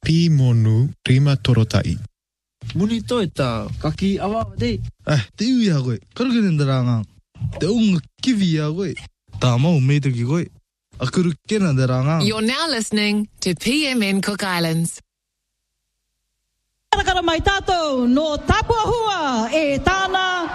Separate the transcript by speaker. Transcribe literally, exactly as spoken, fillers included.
Speaker 1: Pi monu rima torotai.
Speaker 2: Munito eta kaki awa de.
Speaker 3: Eh, te ui ha koe. Karukene ndaranga. Te unga kiwi ha koe. Tā mau me te ki koe. Akuru kena ndaranga.
Speaker 4: You're now listening to P M N Cook Islands.
Speaker 5: Karakara mai tātou no Tapuahua e tāna